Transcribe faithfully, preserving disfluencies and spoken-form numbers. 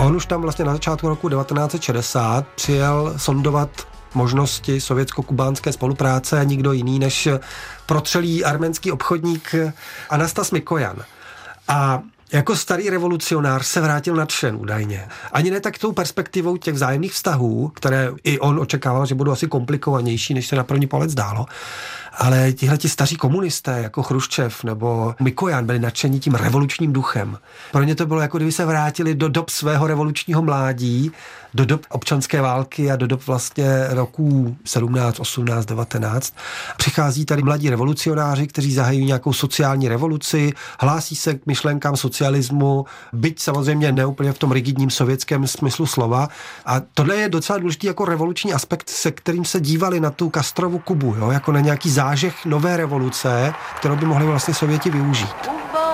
On už tam vlastně na začátku roku devatenáct set šedesát přijel sondovat možnosti sovětsko-kubánské spolupráce a nikdo jiný než protřelý arménský obchodník Anastas Mikojan. A jako starý revolucionář se vrátil nadšen údajně. Ani ne tak tou perspektivou těch vzájemných vztahů, které i on očekával, že budou asi komplikovanější, než se na první pohled zdálo. Ale tihleti staří komunisté, jako Chruščev nebo Mikojan, byli nadšení tím revolučním duchem. Pro ně to bylo, jako kdyby se vrátili do dob svého revolučního mládí, do dob občanské války a do dob vlastně roků sedmnáct, osmnáct, devatenáct. Přichází tady mladí revolucionáři, kteří zahajují nějakou sociální revoluci, hlásí se k myšlenkám socialismu, byť samozřejmě neúplně v tom rigidním sovětském smyslu slova. A tohle je docela důležitý jako revoluční aspekt, se kterým se dívali na tu Castrovu Kubu, jo? Jako na nějaký zážeh nové revoluce, kterou by mohli vlastně Sověti využít.